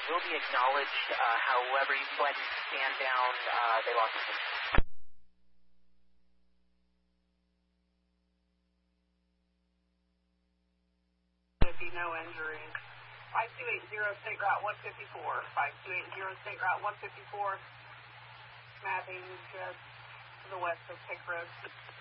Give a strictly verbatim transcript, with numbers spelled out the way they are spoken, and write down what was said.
will be acknowledged. Uh, however, you go ahead and stand down. Uh, they lost the system. No injuries. five two eight zero, State Route one fifty-four. five two eight zero, State Route one fifty-four. Mapping just to the west of Pick Road.